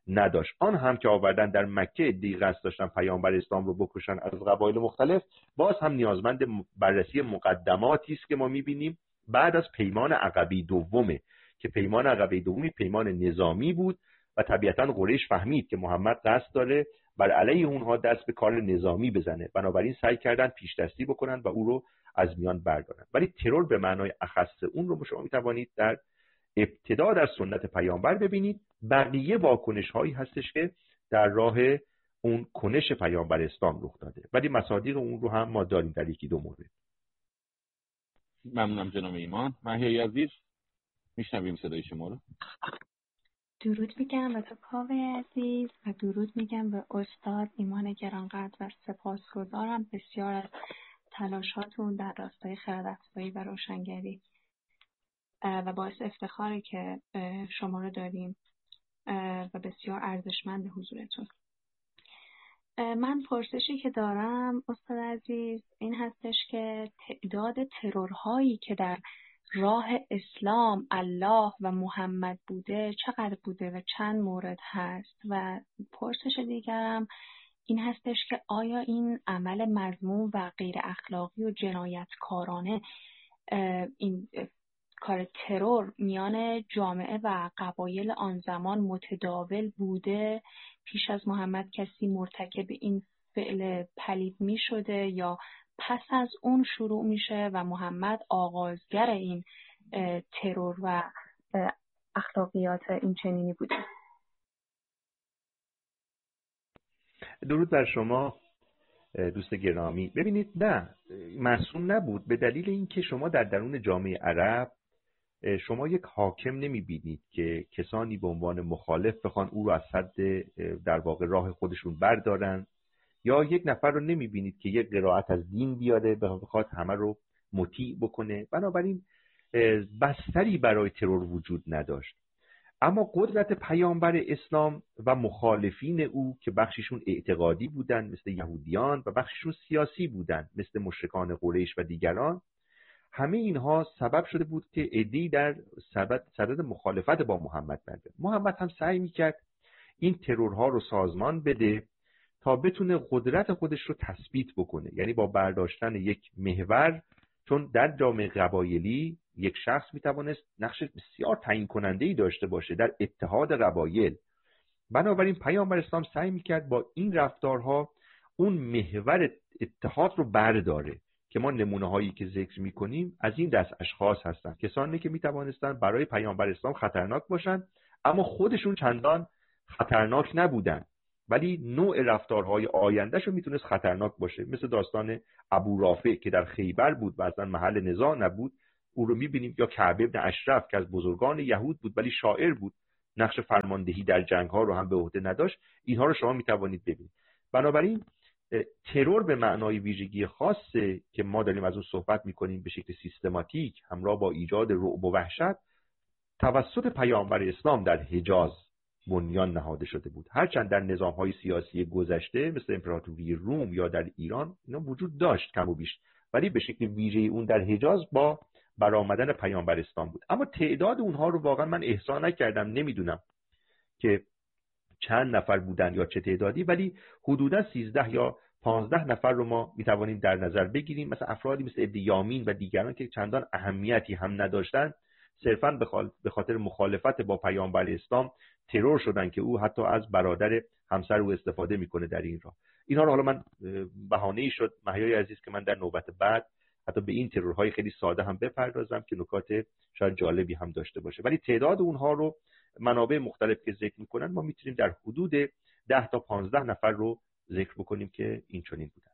نداشت. آن هم که آوردن در مکه دی قصد داشتن پیامبر اسلام رو بکشن از قبایل مختلف، باز هم نیازمند بررسی مقدماتی است که ما می‌بینیم بعد از پیمان عقبه دومه که پیمان عقبه دومی پیمان نظامی بود و طبیعتاً قریش فهمید که محمد قصد داره بر علیه اونها دست به کار نظامی بزنه، بنابراین سعی کردن پیش دستی بکنن و او رو از میان بردارن. ولی ترور به معنای اخص اون رو شما میتوانید در ابتدا در سنت پیامبر ببینید. بقیه واکنش هایی هستش که در راه اون کنش پیامبر اسلام رخ داده، ولی مصادیق اون رو هم ما داریم در یکی دو مورد. ممنونم جناب ایمان. مهیای عزیز میشنویم صدای شما رو. درود میگم به تو کاوه عزیز و درود میگم به استاد ایمان گرانقدر و سپاسگزارم بسیار از تلاشاتون در راستای خردافزایی و روشنگری و باعث افتخاره که شما رو داریم و بسیار ارزشمند حضورتون. من پرسشی که دارم استاد عزیز این هستش که تعداد ترورهایی که در راه اسلام، الله و محمد بوده چقدر بوده و چند مورد هست؟ و پرسش دیگرم این هستش که آیا این عمل مذموم و غیر اخلاقی و جنایتکارانه، این کار ترور میان جامعه و قبایل آن زمان متداول بوده؟ پیش از محمد کسی مرتکب این فعل پلید می شده یا پس از اون شروع میشه و محمد آغازگر این ترور و اخلاقیات این چنینی بوده؟ درود بر شما دوست گرامی. ببینید نه، معصوم نبود، به دلیل اینکه شما در درون جامعه عرب شما یک حاکم نمیبینید که کسانی به عنوان مخالف بخوان او رو از حد در واقع راه خودشون بردارن، یا یک نفر رو نمیبینید که یک قرائت از دین بیاره بخواد همه رو مطیع بکنه. بنابراین بستری برای ترور وجود نداشت. اما قدرت پیامبر اسلام و مخالفین او که بخششون اعتقادی بودن مثل یهودیان و بخششون سیاسی بودن مثل مشرکان قریش و دیگران، همه اینها سبب شده بود که عده‌ای در صدد مخالفت با محمد بردن. محمد هم سعی میکرد این ترورها رو سازمان بده تا بتونه قدرت خودش رو تثبیت بکنه، یعنی با برداشتن یک محور، چون در جامعه قبایلی یک شخص میتوانست نقش بسیار تعیین کننده‌ای داشته باشه در اتحاد قبایل. بنابراین پیامبر اسلام سعی میکرد با این رفتارها اون محور اتحاد رو برداره که ما نمونه هایی که ذکر میکنیم از این دست اشخاص هستن، کسانی که میتوانستن برای پیامبر اسلام خطرناک باشن اما خودشون چندان خطرناک نبودن، ولی نوع رفتارهای آیندهشون میتونست خطرناک باشه، مثل داستان ابو رافع که در خیبر بود و اصلا محل نزاع نبود، او رو میبینیم، یا کعب ابن اشرف که از بزرگان یهود بود ولی شاعر بود، نقش فرماندهی در جنگ ها رو هم به عهده نداشت. اینها رو شما میتوانید ببینید. بنابراین ترور به معنای ویژگی خاصه که ما داریم از اون صحبت میکنیم به شکل سیستماتیک همراه با ایجاد رعب و وحشت توسط پیامبر اسلام در حجاز بنیان نهاده شده بود. هرچند در نظام‌های سیاسی گذشته مثل امپراتوری روم یا در ایران اینا وجود داشت کم و بیش، ولی به شکل ویژه اون در حجاز با برآمدن پیامبر اسلام بود. اما تعداد اونها رو واقعا من احصا نکردم، نمیدونم که چند نفر بودن یا چه تعدادی، ولی حدودا سیزده یا پانزده نفر رو ما میتوانیم در نظر بگیریم، مثلا افرادی مثل ابن یامین و دیگران که چندان اهمیتی هم نداشتن، صرفاً به خاطر مخالفت با پیامبر اسلام ترور شدن که او حتی از برادر همسر او استفاده میکنه در این راه. اینها رو حالا من بهانه‌ای شد مهیای عزیز که من در نوبت بعد حتی به این ترورهای خیلی ساده هم بپردازم که نکات شاید جالبی هم داشته باشه، ولی تعداد اونها رو منابع مختلف که ذکر میکنن ما میتونیم در حدود ده تا پانزده نفر رو ذکر بکنیم که این چنین بودن.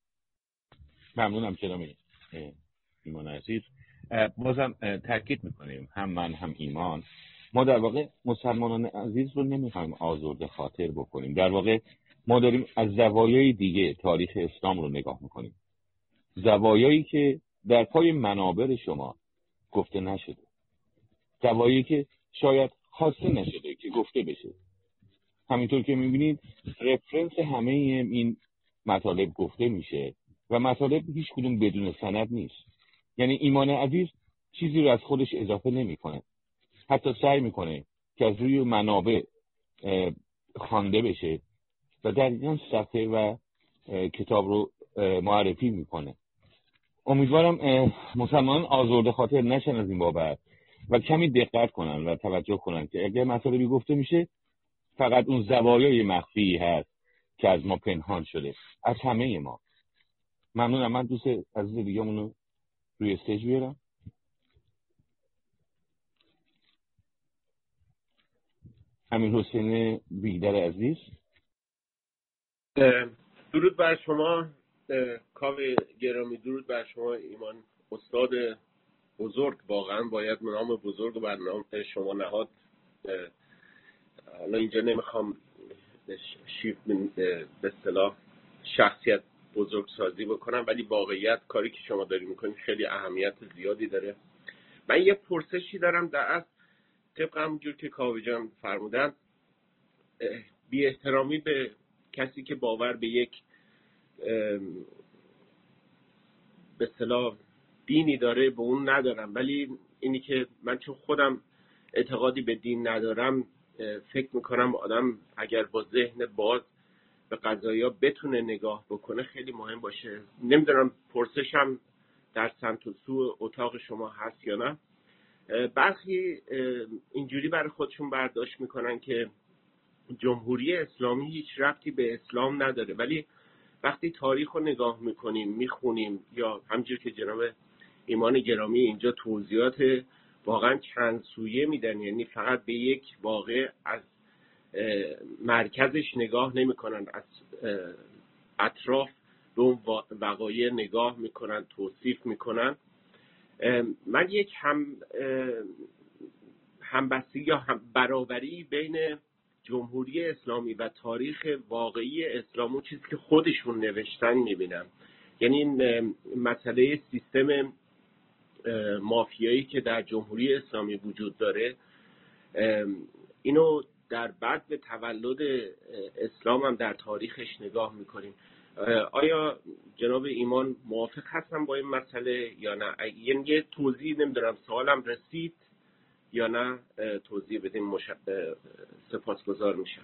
ممنونم جناب ایمان عزیز. بازم تاکید میکنیم هم من هم ایمان، ما در واقع مسلمانان عزیز رو نمیخوایم آزرده خاطر بکنیم، در واقع ما داریم از زوایای دیگه تاریخ اسلام رو نگاه میکنیم، زوایایی که در پای منابر شما گفته نشده، زوایایی که شاید خواسته نشده که گفته بشه. همینطور که میبینید رفرنس همه این مطالب گفته میشه و مطالب هیچ کدوم بدون سند نیست. یعنی ایمان عزیز چیزی رو از خودش اضافه نمیکنه، حتی سعی میکنه که از روی منابع خوانده بشه و دقیقاً صفحه و کتاب رو معرفی میکنه. امیدوارم مسلمانان آزرده خاطر نشن از این بابت و کمی دقت کنن و توجه کنن که اگر مطالبی گفته میشه فقط اون زوایای مخفی هست که از ما پنهان شده، از همه ما. ممنونم. من دوست عزیز دیگه‌مون رو روی استیج بیارم. امیر حسین بیدر عزیز. درود بر شما کاوه گرامی، درود بر شما ایمان، استاد بزرگ. واقعا باید نام بزرگ و بر نام شما نهاد. حالا اینجا نمیخوام شیف به اصطلاح شخصیت بزرگ سازی بکنم، ولی واقعیت کاری که شما داری میکنید خیلی اهمیت زیادی داره. من یه پرسشی دارم در اصل طبق همونجور که کاوه جان فرمودن، بی احترامی به کسی که باور به یک به اصطلاح دینی داره به اون ندارم، ولی اینی که من چون خودم اعتقادی به دین ندارم فکر میکنم آدم اگر با ذهن باز به قضایا بتونه نگاه بکنه خیلی مهم باشه. نمیدونم پرسشم در سمت و سو اتاق شما هست یا نه. برخی اینجوری برای خودشون برداشت میکنن که جمهوری اسلامی هیچ ربطی به اسلام نداره، ولی وقتی تاریخ رو نگاه میکنیم میخونیم یا همجور که جناب ایمان گرامی اینجا توضیحات واقعا چند سویه میدن، یعنی فقط به یک واقع از مرکزش نگاه نمیکنن، از اطراف به اون وقایع نگاه میکنن، توصیف میکنن. من یک هم همبستگی یا هم برابری بین جمهوری اسلامی و تاریخ واقعی اسلام و چیزی که خودشون نوشتن میبینم. یعنی این مسئله سیستم مافیایی که در جمهوری اسلامی وجود داره، اینو در بعد به تولد اسلام هم در تاریخش نگاه میکنیم. آیا جناب ایمان موافق هستن با این مسئله یا نه؟ یعنی یه توضیح، نمیدونم سوالم رسید یا نه، توضیح بدیم. مش... سپاسگزار میشم.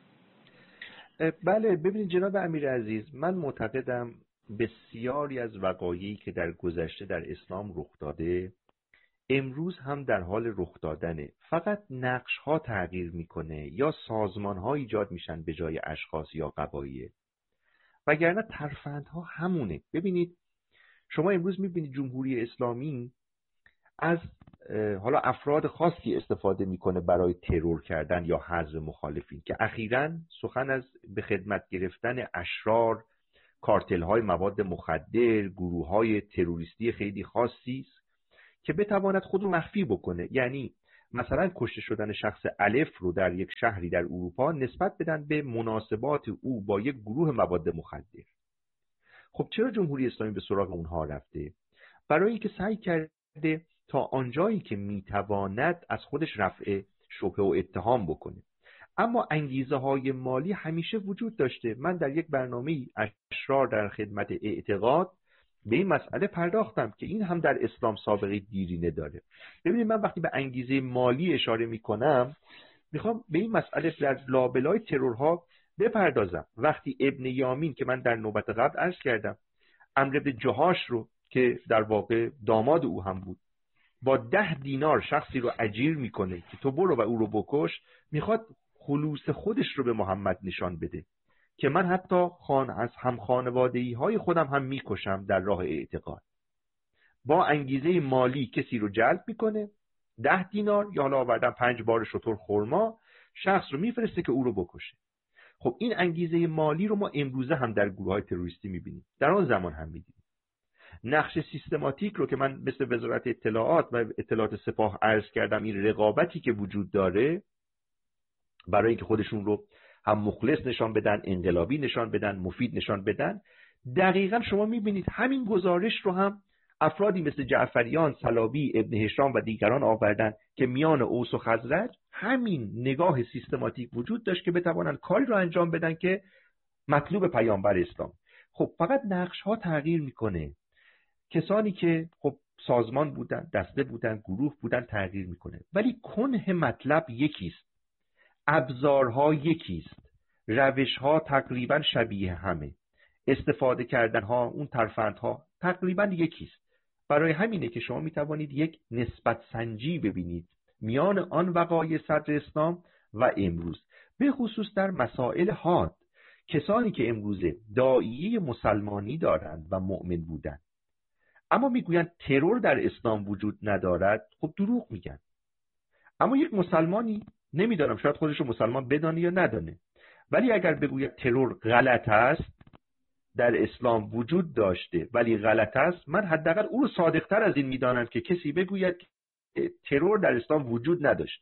بله، ببینید جناب امیر عزیز، من معتقدم بسیاری از وقایعی که در گذشته در اسلام رخ داده امروز هم در حال رخ دادنه، فقط نقش ها تغییر میکنه یا سازمان ها ایجاد میشن به جای اشخاص یا قبایل، وگرنه ترفندها همونه. ببینید شما امروز میبینید جمهوری اسلامی از حالا افراد خاصی استفاده میکنه برای ترور کردن یا حذف مخالفین، که اخیراً سخن از به خدمت گرفتن اشرار، کارتل های مواد مخدر، گروه های تروریستی خیلی خاصی است که بتواند خود رو مخفی بکنه. یعنی مثلا کشته شدن شخص الف رو در یک شهری در اروپا نسبت بدن به مناسبات او با یک گروه مواد مخدر. خب چرا جمهوری اسلامی به سراغ اونها رفته؟ برای اینکه سعی کرده تا آنجایی که میتواند از خودش رفع شبهه و اتهام بکنه. اما انگیزه های مالی همیشه وجود داشته. من در یک برنامه اشرار در خدمت اعتقاد به این مسئله پرداختم که این هم در اسلام سابقه دیرینه داره. ببینید من وقتی به انگیزه مالی اشاره میکنم میخوام به این مسئله در لابلای ترورها بپردازم. وقتی ابن یامین که من در نوبت قبل عرض کردم عمرو ابن جهاش رو که در واقع داماد او هم بود با ده دینار شخصی رو اجیر میکنه که تو برو و او رو بکش، میخواد خلوص خودش رو به محمد نشان بده که من حتی خان از هم خانوادگی های خودم هم میکشم در راه اعتقاد. با انگیزه مالی کسی رو جلب میکنه، ده دینار یا حالا آوردن پنج بار شتر خرما، شخص رو میفرسته که او رو بکشه. خب این انگیزه مالی رو ما امروزه هم در گروه های تروریستی میبینیم، در آن زمان هم میدیدیم. نقش سیستماتیک رو که من مثل وزارت اطلاعات و اطلاعات سپاه عرض کردم، این رقابتی که وجود داره برای اینکه خودشون رو هم مخلص نشان بدن، انقلابی نشان بدن، مفید نشان بدن، دقیقاً شما میبینید همین گزارش رو هم افرادی مثل جعفریان، صلابی، ابن هشام و دیگران آوردن که میان اوس و خزرج همین نگاه سیستماتیک وجود داشت که بتوانند کاری رو انجام بدن که مطلوب پیامبر اسلام. خب فقط نقش ها تغییر میکنه. کسانی که خب سازمان بودن، دسته بودن، گروه بودن تغییر میکنه، ولی کنه مطلب یکیست. ابزارها یکیست، روشها تقریبا شبیه همه، استفاده کردنها، اون ترفندها تقریبا یکیست. برای همینه که شما میتوانید یک نسبت سنجی ببینید میان آن وقایع صدر اسلام و امروز، به خصوص در مسائل حاد. کسانی که امروزه داعیه مسلمانی دارند و مؤمن بودند اما میگویند ترور در اسلام وجود ندارد، خب دروغ میگن. اما یک مسلمانی، نمیدانم شاید خودش رو مسلمان بدانه یا ندانه، ولی اگر بگوید ترور غلط است، در اسلام وجود داشته ولی غلط است، من حداقل او رو صادقتر از این میدانم که کسی بگوید که ترور در اسلام وجود نداشته.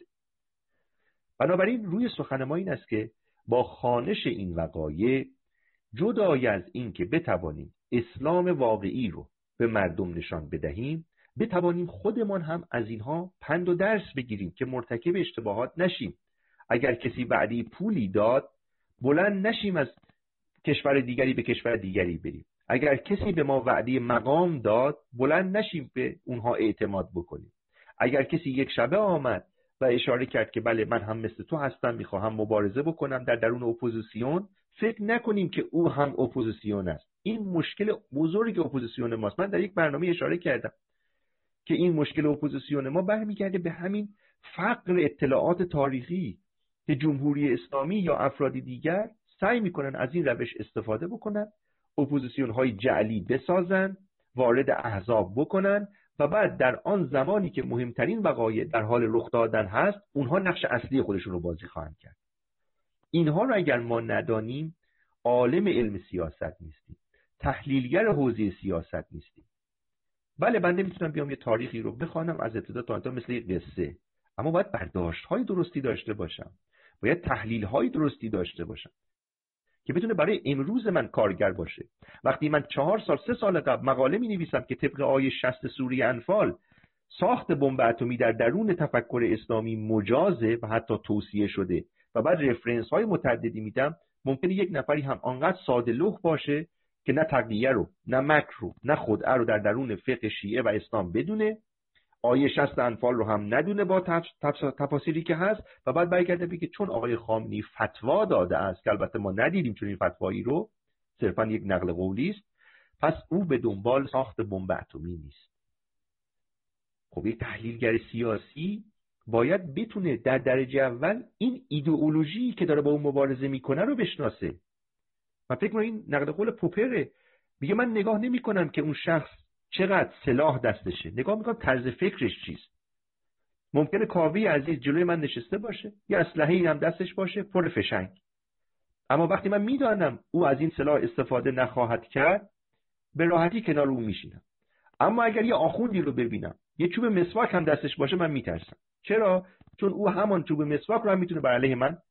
بنابراین روی سخن ما این است که با خوانش این وقایع، جدای از این که بتوانیم اسلام واقعی رو به مردم نشان بدهیم، بتوانیم خودمان هم از اینها پند و درس بگیریم که مرتکب اشتباهات نشیم. اگر کسی وعده پولی داد، بلند نشیم از کشور دیگری به کشور دیگری بریم. اگر کسی به ما وعده مقام داد، بلند نشیم به اونها اعتماد بکنیم. اگر کسی یک شبه آمد و اشاره کرد که بله من هم مثل تو هستم، میخواهم مبارزه بکنم در درون اپوزیسیون، فکر نکنیم که او هم اپوزیسیون است. این مشکل بزرگ اپوزیسیون ماست. من در یک برنامه اشاره کردم که این مشکل اپوزیسیون ما برمیگرده به همین فقر اطلاعات تاریخی که جمهوری اسلامی یا افراد دیگر سعی میکنن از این روش استفاده بکنن، اپوزیسیون های جعلی بسازن، وارد احزاب بکنن و بعد در آن زمانی که مهمترین وقایع در حال رخ دادن هست، اونها نقش اصلی خودشون رو بازی خواهند کرد. اینها رو اگر ما ندانیم، عالم علم سیاست نیستیم، تحلیلگر حوزه سیاست نیستیم. بله بنده میتونم بیام یه تاریخی رو بخوانم از ابتدا تا انتها مثل یک قصه، اما باید برداشت‌های درستی داشته باشم، باید تحلیل‌های درستی داشته باشم که بتونه برای امروز من کارگر باشه. وقتی من چهار سال سه سال قبل مقاله می نویسم که طبق آیه شصت سوره انفال ساخت بمب اتمی در درون تفکر اسلامی مجازه و حتی توصیه شده و بعد رفرنس های متعددی میدم، ممکنه یک نفری هم آنقدر ساده لوح باشه که نه تقیه رو، نه مکر رو، نه خدعه رو در درون فقه شیعه و اسلام بدونه، آیه شصت انفال رو هم ندونه با تفاصیلی که هست و بعد برگرده بگه چون آقای خامنه‌ای فتوا داده است، که البته ما ندیدیم چون این فتوایی رو، صرفا یک نقل قولی است، پس او به دنبال ساخت بمب اتمی نیست. خب یک تحلیلگر سیاسی باید بتونه در درجه اول این ایدئولوژی که داره با اون مبارزه میکنه رو بشناسه. من فکر کنم این نقل قول پوپره، میگه من نگاه نمیکنم که اون شخص چقدر سلاح دستشه، نگاه میکنم طرز فکرش چیست. ممکنه کاوه عزیز جلوی من نشسته باشه، یه اسلحه‌ای هم دستش باشه پر فشنگ، اما وقتی من میدانم او از این سلاح استفاده نخواهد کرد، به راحتی کنار او میشینم. اما اگر یه آخوندی رو ببینم یه چوب مسواک هم دستش باشه، من میترسم. چرا؟ چون او همان چوب مسواک رو هم میتونه بر علیه من